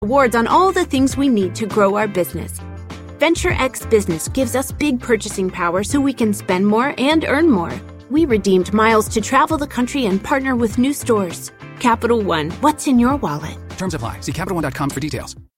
Rewards on all the things we need to grow our business. Venture X Business gives us big purchasing power so we can spend more and earn more. We redeemed miles to travel the country and partner with new stores. Capital One, what's in your wallet? Terms apply. See CapitalOne.com for details.